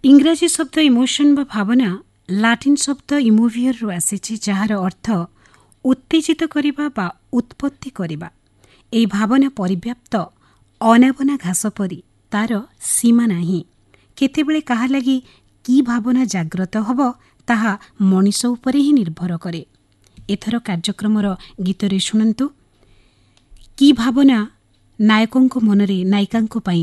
ଇଂରାଜୀ ଶବ୍ଦ ଇମୋସନ୍ ବା ଭାବନା ଲାଟିନ୍ ଶବ୍ଦ ଇମୋଭିୟରରୁ ଆସିଛି, ଯାହାର ଅର୍ଥ ଉତ୍ତେଜିତ କରିବା ବା ଉତ୍ପତ୍ତି କରିବା। ଏହି ଭାବନା ପରିବ୍ୟାପ୍ତ ଅନାବନା ଘାସ ପରି, ତାର ସୀମା ନାହିଁ। କେତେବେଳେ କାହା ଲାଗି କି ଭାବନା ଜାଗ୍ରତ ହେବ ତାହା ମଣିଷ ଉପରେ ହିଁ ନିର୍ଭର କରେ। ଏଥର କାର୍ଯ୍ୟକ୍ରମର ଗୀତରେ ଶୁଣନ୍ତୁ, କି ଭାବନା ନାୟକଙ୍କ ମନରେ ନାୟିକାଙ୍କ ପାଇଁ